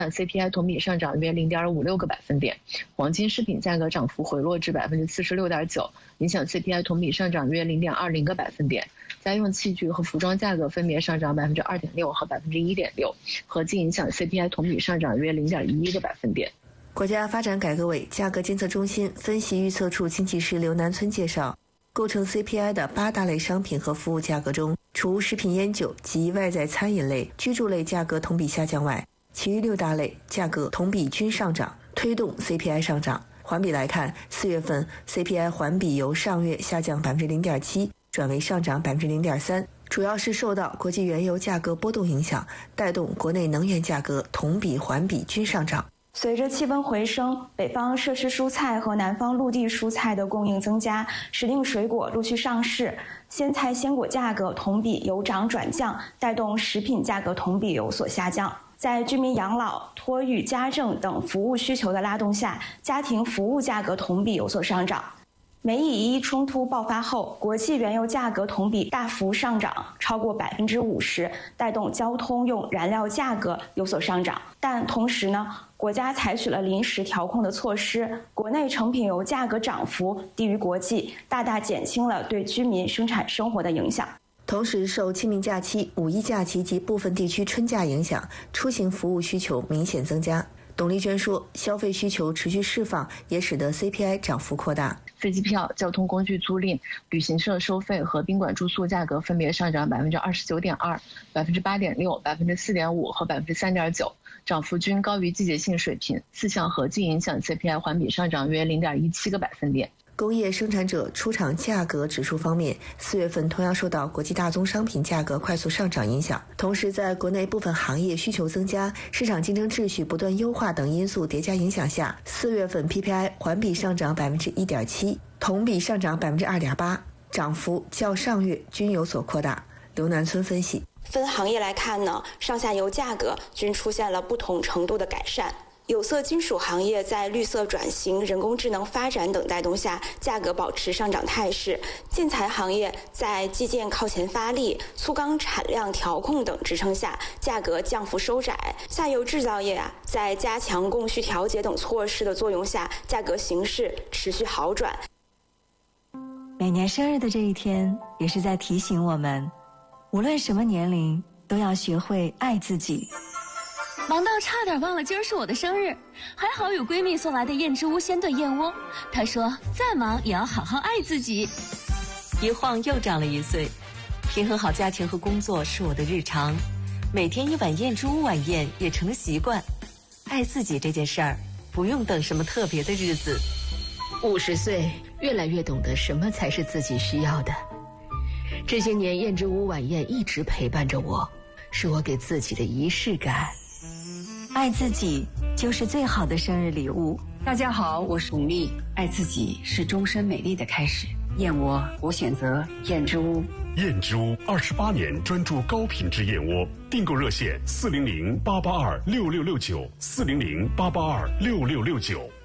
CPI 同比上涨约0.56个百分点，黄金饰品价格涨幅回落至46.9%，影响 CPI 同比上涨约0.20个百分点。家用器具和服装价格分别上涨2.6%和1.6%，合计影响 CPI 同比上涨约0.11个百分点。 国家发展改革委价格监测中心分析预测处经济师刘南村介绍，构成 CPI 的8大类商品和服务价格中，除食品烟酒及外在餐饮类、居住类价格同比下降外，其余6大类价格同比均上涨，推动 CPI 上涨。环比来看，4月份 CPI 环比由上月下降0.7%转为上涨0.3%，主要是受到国际原油价格波动影响，带动国内能源价格同比环比均上涨。 随着气温回升，北方摄食蔬菜和南方陆地蔬菜的供应增加，时令水果陆续上市，鲜菜鲜果价格同比由涨转降，带动食品价格同比有所下降。在居民养老、托育、家政等服务需求的拉动下，家庭服务价格同比有所上涨。美以伊冲突爆发后，国际原油价格同比大幅上涨，超过50%，带动交通用燃料价格有所上涨。但同时呢，国家采取了临时调控的措施，国内成品油价格涨幅低于国际，大大减轻了对居民生产生活的影响。 同时，受清明假期、五一假期及部分地区春假影响，出行服务需求明显增加。董丽娟说，消费需求持续释放，也使得 CPI 涨幅扩大。 飞机票、交通工具租赁、旅行社收费和宾馆住宿价格分别上涨29.2%、8.6%、4.5%和3.9%，涨幅均高于季节性水平。4项合计影响 CPI 环比上涨约0.17个百分点。 工业生产者出厂价格指数方面，4月份同样受到国际大宗商品价格快速上涨影响，同时在国内部分行业需求增加、市场竞争秩序不断优化等因素叠加影响下，4月份 PPI 环比上涨1.7%，同比上涨2.8%，涨幅较上月均有所扩大。刘南村分析， 分行业来看呢，上下游价格均出现了不同程度的改善。有色金属行业在绿色转型、人工智能发展等带动下，价格保持上涨态势；建材行业在基建靠前发力、粗钢产量调控等支撑下，价格降幅收窄。下游制造业在加强供需调节等措施的作用下，价格形势持续好转。 每年生日的这一天，也是在提醒我们，无论什么年龄，都要学会爱自己。 忙到差点忘了今儿是我的生日，还好有闺蜜送来的燕之屋鲜炖燕窝。她说再忙也要好好爱自己。 一晃又长了1岁，平衡好家庭和工作是我的日常，每天1碗燕之屋晚宴也成了习惯。爱自己这件事儿，不用等什么特别的日子。 50岁，越来越懂得什么才是自己需要的。这些年燕之屋晚宴一直陪伴着我，是我给自己的仪式感。 爱自己就是最好的生日礼物。 大家好，我是巩俐。爱自己是终身美丽的开始。燕窝，我选择燕之屋。 燕之屋28年专注高品质燕窝，订购热线400-882-6669，400-882-6669。